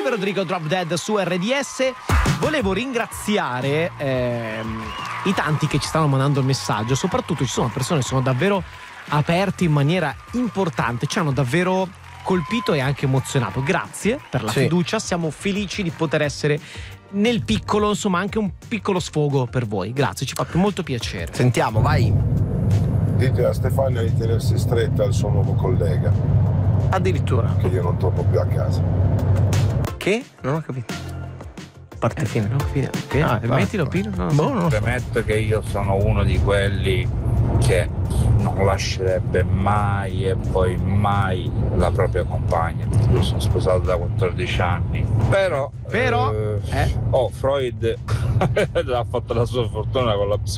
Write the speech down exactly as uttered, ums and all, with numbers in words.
Olivia Rodrigo, Drop Dead su R D S. Volevo ringraziare ehm, i tanti che ci stanno mandando il messaggio, soprattutto ci sono persone che sono davvero aperte in maniera importante, ci hanno davvero colpito e anche emozionato. Grazie per la Sì. fiducia, siamo felici di poter essere nel piccolo, insomma, anche un piccolo sfogo per voi. Grazie, ci fa molto piacere. Sentiamo, vai. Dite a Stefania di tenersi stretta al suo nuovo collega, Addirittura. che io non torno più a casa. Che? Non ho capito. Parte fine, no? Fine. Che? Ah, Mettilo, va. Pino? No, no. Boh, non lo so. Premetto che io sono uno di quelli che non lascerebbe mai e poi mai la propria compagna. Io sono sposato da quattordici anni, però, Però, eh, eh. oh, Freud ha fatto la sua fortuna con la